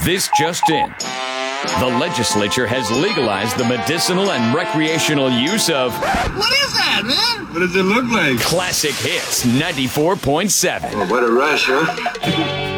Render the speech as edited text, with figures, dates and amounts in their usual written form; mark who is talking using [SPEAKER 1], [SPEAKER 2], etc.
[SPEAKER 1] This just in. The legislature has legalized the medicinal and recreational use of
[SPEAKER 2] What is that, man?
[SPEAKER 3] What does it look like?
[SPEAKER 1] Classic Hits 94.7.
[SPEAKER 3] Oh, what a rush, huh?